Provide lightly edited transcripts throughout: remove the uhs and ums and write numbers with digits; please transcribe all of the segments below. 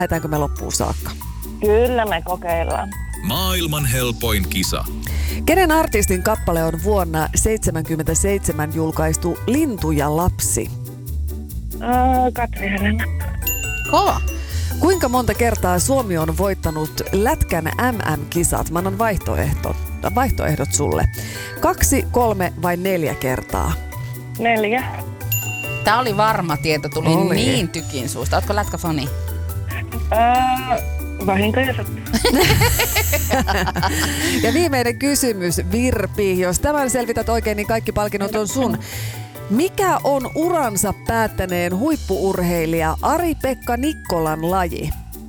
Lähdetäänkö me loppuun saakka? Kyllä me kokeillaan. Maailman helpoin kisa. Kenen artistin kappale on vuonna 1977 julkaistu Lintu ja lapsi? Katri Helena. Kova. Kuinka monta kertaa Suomi on voittanut Lätkän MM-kisat? Mä annan vaihtoehdot sulle. 2, 3 vai 4 kertaa? 4. Tää oli varma tieto, tuli Oli. niin tykin suusta. Ootko lätkäfani? Vahinkoja sattuu. Ja viimeinen kysymys, Virpi. Jos tämän selvität oikein, niin kaikki palkinnot on sun. Mikä on uransa päättäneen huippu-urheilija Ari-Pekka Nikkolan laji?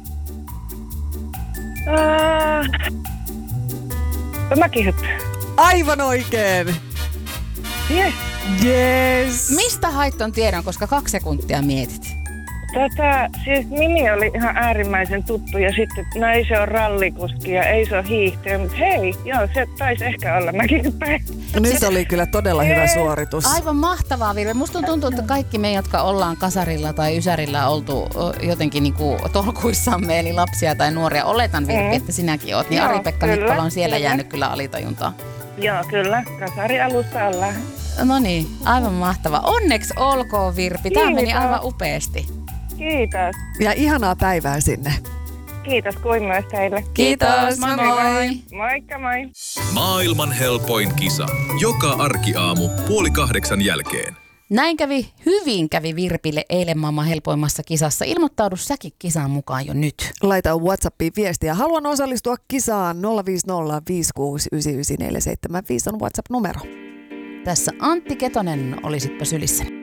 Mäkihyppy. Aivan oikein! Yes. Yes! Mistä hait ton tiedon, koska 2 sekuntia mietit? Siis nimi oli ihan äärimmäisen tuttu ja sitten, no ei se ole rallikuski ja ei se ole hiihtäjä, mutta hei, joo, se taisi ehkä olla mäkihyppäjä. Nyt oli kyllä todella hyvä suoritus. Aivan mahtavaa, Virve. Musta tuntuu, että kaikki me, jotka ollaan kasarilla tai ysärillä oltu jotenkin niinku tolkuissamme, eli lapsia tai nuoria, oletan Virpi, että sinäkin oot, niin Joo, Ari-Pekka kyllä, Nikkola on siellä kyllä. jäänyt kyllä alitajuntaan. Joo, kyllä, kasarialusta ollaan. No niin, aivan mahtava. Onneksi olkoon, Virpi. Tämä meni Kiitos. aivan upeasti. Kiitos. Ja ihanaa päivää sinne. Kiitos kuin myös teille. Kiitos, moi moi! Moikka moi! Maailman helpoin kisa. Joka arkiaamu 7:30 jälkeen. Näin hyvin kävi Virpille eilen maailman helpoimmassa kisassa. Ilmoittaudu säkin kisaan mukaan jo nyt. Laita WhatsAppiin viestiä. Haluan osallistua kisaan 050 5699475 on WhatsApp-numero. Tässä Antti Ketonen, olisitpa sylissä.